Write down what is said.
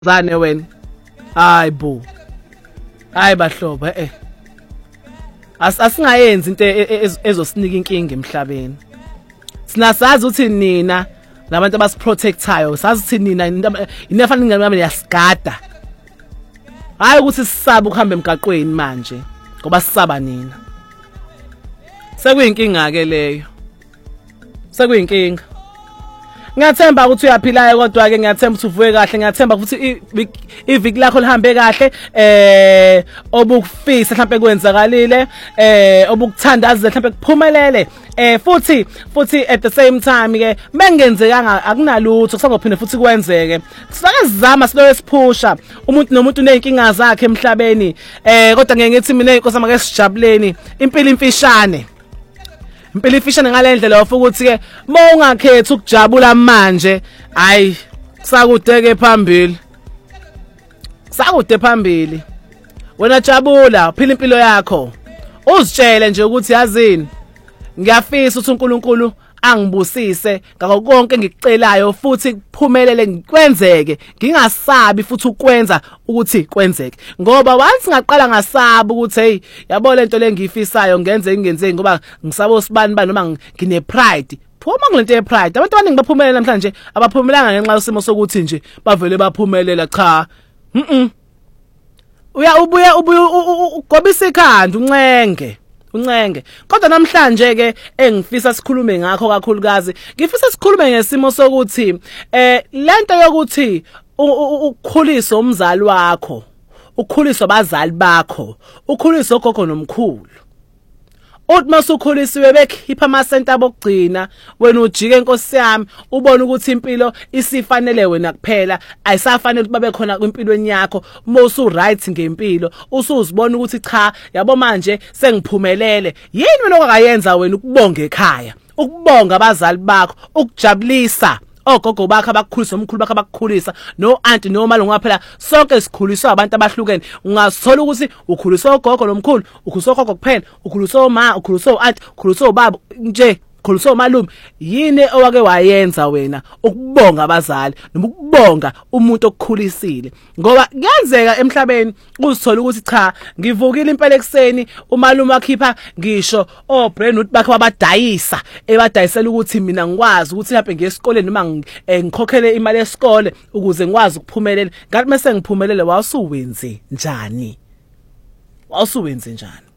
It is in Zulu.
Zane wena. Hayi bo. Hayi bahlobo asingayenzi into ezosinika inkinga emhlabeni. Sinasazi ukuthi nina labantu abasiprotectayo, sazi ukuthi nina inefana ingane yami yasigada. Hayi ukuthi sisaba ukuhamba emgaqweni manje ngoba sisaba nina. Sekuyinkinga ke leyo. Sekuyinkinga. Ngiyathemba ukuthi uyaphilayo kodwa ke ngiyathemba ukuthi uvuke kahle, ngiyathemba ukuthi iviki lakho lihambe kahle, obukufisa mhlawumbe kwenzakalile, obukuthandaza mhlawumbe kuphumelele. Futhi at the same time ke mengenzekanga akunalutho kusangophinde futhi kwenzeke. Sifake sizama siloyo siphusha umuntu nomuntu uneyinkinga zakhe emhlabeni. Kodwa ngeke ngithi mina inkosi amake sijabuleni impilo imfishane. Impilo ifishane ngalendlela of ukuthi ke mawungakhethi ukujabula manje hayi kusakudeke phambili. Sakude phambili. Wena jabula phila impilo yakho. Uzitshele nje ukuthi yazini ngiyafisa ukuthi uNkulunkulu angibusise ngakho konke engikucelayo futhi kuphumelele ngikwenzeke ngingasabi futhi ukwenza ukuthi kwenzeke ngoba once ngaqala ngasaba ukuthi hey yabo lento lengiyifisayo ngenze ingenzeki ngoba ngisaba usibani bani noma ngine pride phuma kulento ye pride abantu abaningi baphumelela namhlanje abaphumelanga ngenxa yesimo sokuthi nje bavele baphumelela cha ubuye ugobisa ikhanda uncenge kodwa namhlanje ke engifisa sikhulume ngakho kakhulukazi ngifisa sikhulume ngesimo sokuthi lento yokuthi ukukhuliswa umzali wakho ukukhuliswa abazali bakho ukukhuliswa ogogo nomkhulu uthi masukhulisiwe bekhipha amasenta abokugcina wena ujike inkosi yami ubone ukuthi impilo isifanele wena kuphela ayisafanele ukuthi babe khona kwimpilweni yakho mosu right ngempilo usuzibona ukuthi cha yabo manje sengiphumelele yini wena okakayenza wena ukubonga ekhaya ukubonga abazali bakho ukujabulisa ogogo bakho abakukhulisa omkhulu bakho abakukhulisa no auntie no malungu phela sonke sikhuliswa abantu abahlukene ungasithola ukuthi ukhuliswa ogogo nomkhulu ukhuliswa ogogo kuphela ukhuliswa oma ukhuliswa auntie ukhuliswa ubaba nje ukhuliswa malume yini owake wayenza wena ukubonga abazali noma ukubonga umuntu okukhulisile ngoba kuyenzeka emhlabeni uzithola ukuthi cha ngivukile impela ekseni umalume akhipha ngisho obrand bakhe babadayisa ebadayisela ukuthi mina ngikwazi ukuthi laphe ngesikoleni noma ngikhokhele imali yesikole ukuze ngikwazi ukuphumelela ngathi mase ngiphumelele wasuwenze njani